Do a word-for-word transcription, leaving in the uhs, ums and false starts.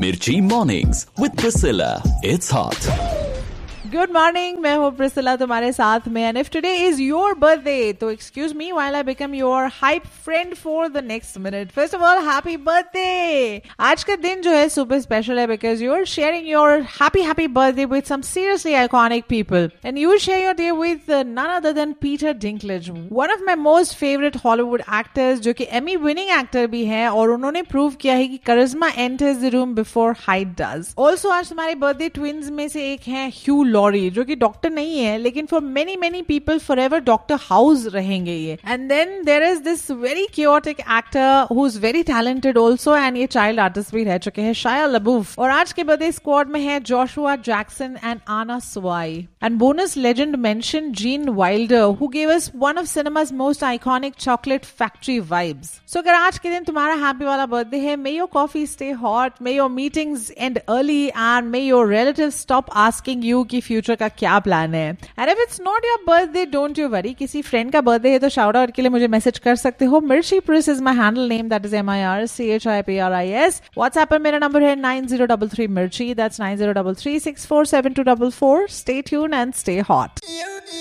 Mirchi Mornings with Priscilla. It's hot. Good morning, मैं हूँ Priscilla तुम्हारे साथ में. And if today is your birthday तो excuse me while I become your hype friend for the next minute. First of all happy birthday. आज का दिन जो है सुपर स्पेशल है because you are sharing your happy happy birthday with some seriously iconic people and you share your day with none other than Peter Dinklage, one of my most favourite Hollywood actors, जो कि Amy winning actor भी है और उन्होंने prove किया है कि करिश्मा enters the room before height does. Also आज तुम्हारे बर्थडे ट्विंस में से एक है ह्यू लॉरी, जो कि डॉक्टर नहीं है लेकिन for many many people for ever doctor house रहेंगे ये. And then there is this very chaotic actor who is very talented also and ये चाइल्ड आर्टिस्ट भी रह चुके हैं, शाया लबूफ. और आज के बर्थडे स्क्वाड में है जोशुआ जैक्सन एंड आना सुवाई. And bonus legend mention gene Wilder who gave us one of cinema's most iconic chocolate factory vibes. सो अगर आज के दिन तुम्हारा हैप्पी वाला बर्थडे है, मे your coffee stay hot, may your meetings and early and may your relatives stop asking you कि future का क्या प्लान है. And if it's not your birthday don't you worry, किसी फ्रेंड का बर्थडे है तो शाउट आउट के लिए मुझे मैसेज कर सकते हो. मिर्ची प्रिस is my handle name, that is M I R C H I P R I S. WhatsApp पर मेरा नंबर है नाइन जीरो थ्री थ्री मिर्ची, that's nine zero three three six four seven to four four. Stay tune and stay hot.